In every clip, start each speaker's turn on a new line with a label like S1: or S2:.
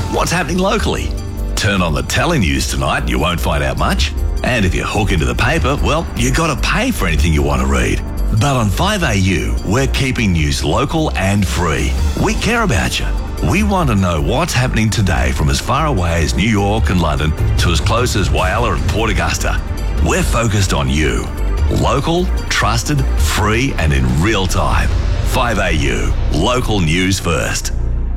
S1: what's happening locally. Turn on the telenews tonight and you won't find out much. And if you hook into the paper, well, you got to pay for anything you want to read. But on 5AU, we're keeping news local and free. We care about you. We want to know what's happening today from as far away as New York and London to as close as Whyalla and Port Augusta. We're focused on you. Local, trusted, free and in real time. 5AU, local news first.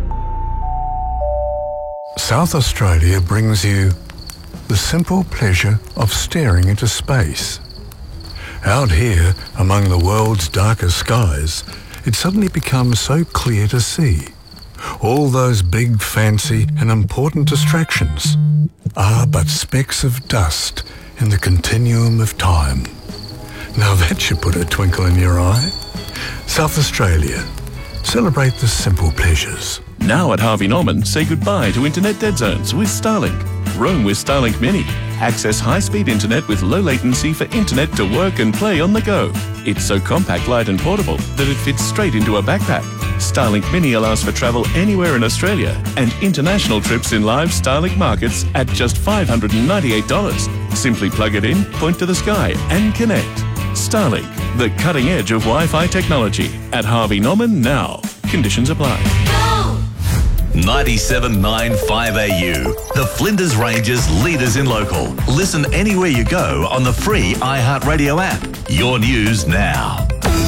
S2: South Australia brings you the simple pleasure of staring into space. Out here, among the world's darkest skies, it suddenly becomes so clear to see. All those big, fancy and important distractions are but specks of dust in the continuum of time. Now that should put a twinkle in your eye. South Australia. Celebrate the simple pleasures.
S3: Now at Harvey Norman, say goodbye to internet dead zones with Starlink. Roam with Starlink Mini. Access high-speed internet with low latency for internet to work and play on the go. It's so compact, light and portable that it fits straight into a backpack. Starlink Mini allows for travel anywhere in Australia and international trips in live Starlink markets at just $598. Simply plug it in, point to the sky and connect. Starlink, the cutting edge of Wi-Fi technology. At Harvey Norman now. Conditions apply.
S1: 97.9 5AU, the Flinders Ranges leaders in local. Listen anywhere you go on the free iHeartRadio app. Your news now.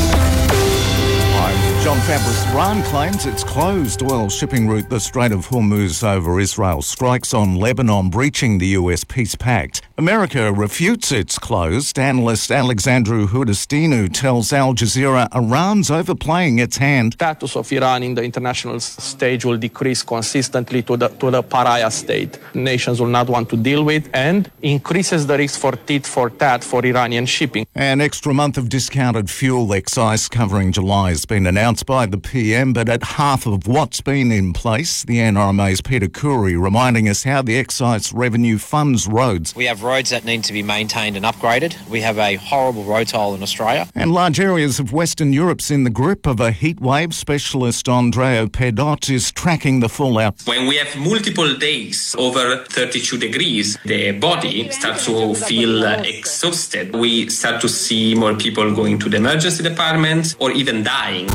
S4: John Fabris. Iran claims it's closed oil shipping route the Strait of Hormuz over Israel. Strikes on Lebanon breaching the US peace pact. America refutes it's closed. Analyst Alexandru Hudastinu tells Al Jazeera Iran's overplaying its hand.
S5: Status of Iran in the international stage will decrease consistently to the pariah state. Nations will not want to deal with and increases the risk for tit for tat for Iranian shipping.
S4: An extra month of discounted fuel excise covering July has been announced by the PM, but at half of what's been in place. The NRMA's Peter Khoury reminding us how the excise revenue funds roads.
S6: We have roads that need to be maintained and upgraded. We have a horrible road toll in Australia.
S4: And large areas of Western Europe's in the grip of a heat wave. Specialist Andrea Pedot is tracking the fallout.
S7: When we have multiple days over 32 degrees, the body starts to feel exhausted. We start to see more people going to the emergency department or even dying.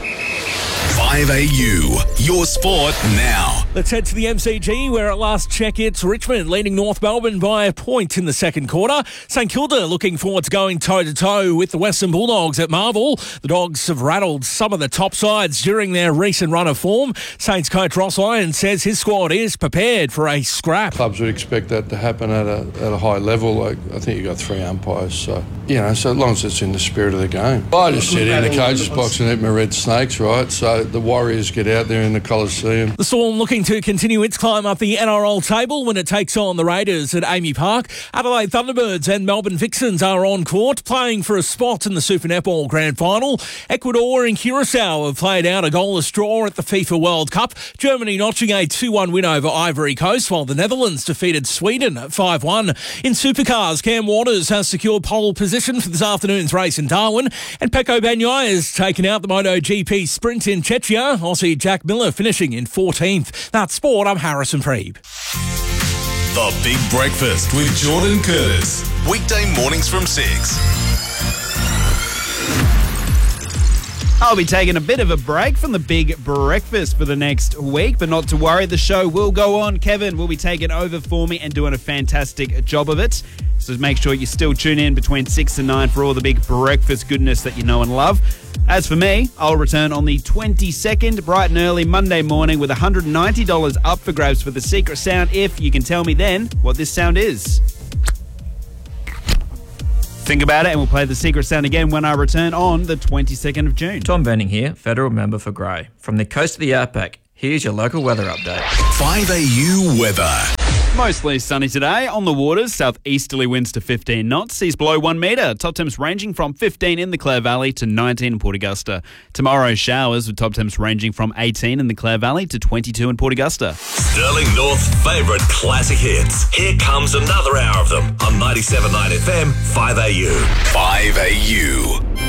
S1: 5AU, your sport now.
S8: Let's head to the MCG where at last check it's Richmond leading North Melbourne by a point in the second quarter. St Kilda looking forward to going toe-to-toe with the Western Bulldogs at Marvel. The Dogs have rattled some of the top sides during their recent run of form. Saints coach Ross Lyon says his squad is prepared for a scrap.
S9: Clubs would expect that to happen at a high level. I think you've got 3 umpires, so as long as it's in the spirit of the game. I just sit in the coach's box and eat my red snakes, right? So the Warriors get out there in the Coliseum.
S8: The Storm looking to continue its climb up the NRL table when it takes on the Raiders at Amy Park. Adelaide Thunderbirds and Melbourne Vixens are on court, playing for a spot in the Super Netball Grand Final. Ecuador and Curacao have played out a goalless draw at the FIFA World Cup. Germany notching a 2-1 win over Ivory Coast, while the Netherlands defeated Sweden at 5-1. In Supercars, Cam Waters has secured pole position for this afternoon's race in Darwin, and Pecco Bagnaia has taken out the MotoGP sprint in Czechia. Aussie Jack Miller finishing in 14th. That's sport. I'm Harrison Freeb.
S1: The Big Breakfast with Jordan Curtis. Weekday mornings from 6.
S10: I'll be taking a bit of a break from the Big Breakfast for the next week, but not to worry, the show will go on. Kevin will be taking over for me and doing a fantastic job of it. So make sure you still tune in between 6 and 9 for all the Big Breakfast goodness that you know and love. As for me, I'll return on the 22nd, bright and early Monday morning with $190 up for grabs for the secret sound if you can tell me then what this sound is. Think about it and we'll play the secret sound again when I return on the 22nd of June.
S11: Tom Benning here, Federal Member for Grey. From the coast of the Outback, here's your local weather update.
S1: 5AU weather.
S10: Mostly sunny today. On the waters, southeasterly winds to 15 knots. Seas below 1 metre. Top temps ranging from 15 in the Clare Valley to 19 in Port Augusta. Tomorrow, showers with top temps ranging from 18 in the Clare Valley to 22 in Port Augusta.
S1: Sterling North's favourite classic hits. Here comes another hour of them on 97.9 FM, 5AU. 5AU.